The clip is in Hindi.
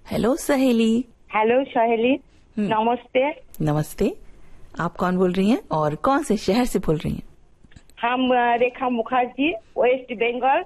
हेलो सहेली। हेलो सहेली, नमस्ते। नमस्ते। आप कौन बोल रही हैं और कौन से शहर से बोल रही हैं? हम रेखा मुखर्जी, वेस्ट बंगाल।